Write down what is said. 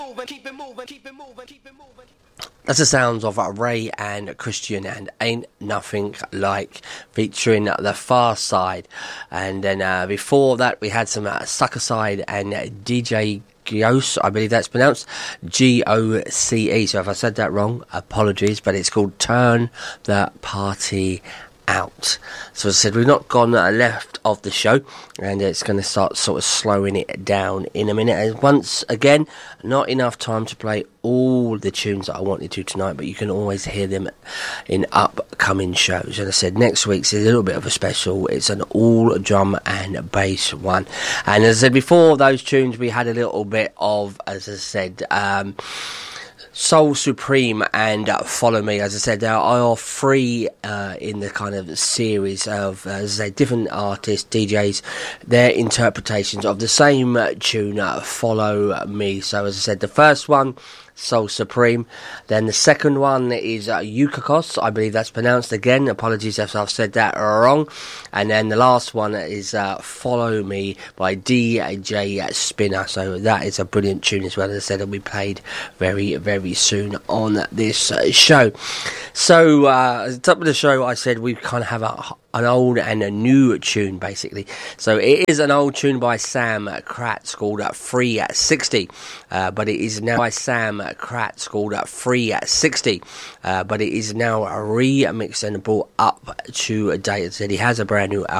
That's the sounds of Ray and Christian and Ain't Nothing Like, featuring The Far Side. And then before that we had some Sucker Side and DJ Ghost, I believe that's pronounced Goce. So if I said that wrong, apologies, but it's called Turn the Party Out. So as I said, we've not gone left of the show, and it's going to start sort of slowing it down in a minute. And once again, not enough time to play all the tunes that I wanted to tonight, but you can always hear them in upcoming shows. And I said, next week's is a little bit of a special. It's an all drum and bass one. And as I said, before those tunes, we had a little bit of, as I said, Soul Supreme and Follow Me. As I said, there are three in the kind of series of, as I say, different artists, DJs, their interpretations of the same tune, Follow Me. So as I said, the first one, Soul Supreme. Then the second one is Yukakos, I believe that's pronounced. Again, apologies if I've said that wrong. And then the last one is Follow Me by DJ Spinner. So that is a brilliant tune as well. As I said, it'll be played very, very soon on this show. So at the top of the show, I said we kind of have an old and a new tune, basically. So it is an old tune by Sam Kratz called 360, but it is now by Sam Kratz called 360, but it is now remixed and brought up to date. As I said, he has a brand new album